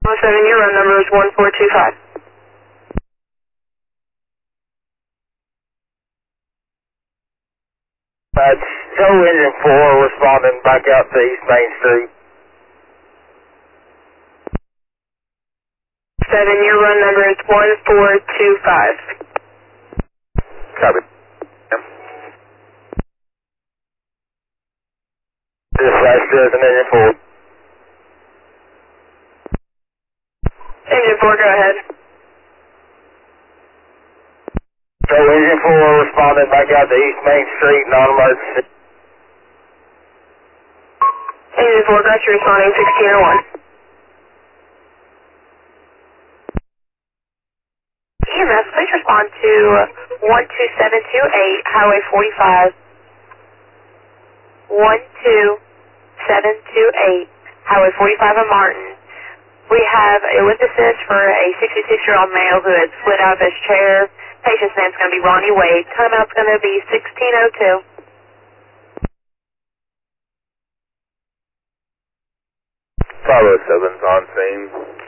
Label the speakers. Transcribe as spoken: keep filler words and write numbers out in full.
Speaker 1: seven, your run number is one four two five.
Speaker 2: Uh, Joe Engine four responding back out to East Main Street.
Speaker 1: seven, your run number is one four two five.
Speaker 2: Copy. This flash is an Engine four.
Speaker 1: Engine four, go ahead.
Speaker 2: So Engine four responding back out to East Main Street, non-emergency.
Speaker 1: Engine four, got you responding sixteen oh one. E M S, please respond to one two seven two eight, Highway forty-five. one two seven two eight, Highway forty-five in Martin. We have a witness for a sixty-six-year-old male who had slid out of his chair. Patient's name's going to be Ronnie Wade. Timeout's going to be sixteen oh two.
Speaker 2: five oh seven's on scene.